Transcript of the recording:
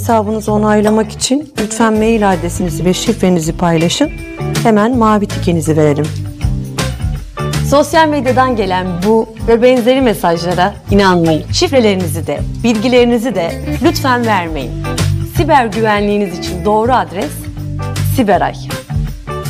Hesabınızı onaylamak için lütfen mail adresinizi ve şifrenizi paylaşın. Hemen mavi tikinizi verelim. Sosyal medyadan gelen bu ve benzeri mesajlara inanmayın. Şifrelerinizi de, bilgilerinizi de lütfen vermeyin. Siber güvenliğiniz için doğru adres Siberay.